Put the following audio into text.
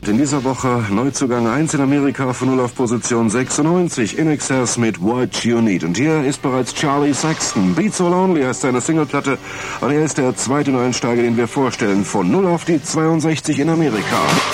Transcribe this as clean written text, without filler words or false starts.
In dieser Woche Neuzugang 1 in Amerika von 0 auf Position 96. In Excess mit What You Need. Und hier ist bereits Charlie Saxton. Beat So Lonely heißt seine Singleplatte. Und er ist der zweite Neueinsteiger, den wir vorstellen. Von 0 auf die 62 in Amerika.